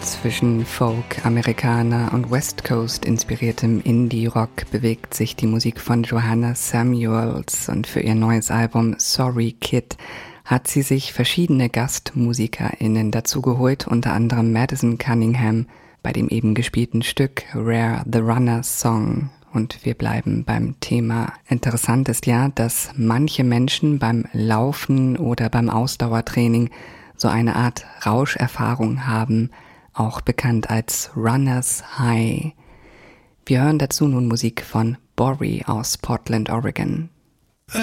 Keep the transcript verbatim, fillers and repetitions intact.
Zwischen Folk, Amerikaner und West Coast inspiriertem Indie-Rock bewegt sich die Musik von Johanna Samuels, und für ihr neues Album Sorry Kid hat sie sich verschiedene GastmusikerInnen dazugeholt, unter anderem Madison Cunningham bei dem eben gespielten Stück Rare the Runner Song. Und wir bleiben beim Thema. Interessant ist ja, dass manche Menschen beim Laufen oder beim Ausdauertraining so eine Art Rauscherfahrung haben, auch bekannt als Runner's High. Wir hören dazu nun Musik von Borri aus Portland, Oregon.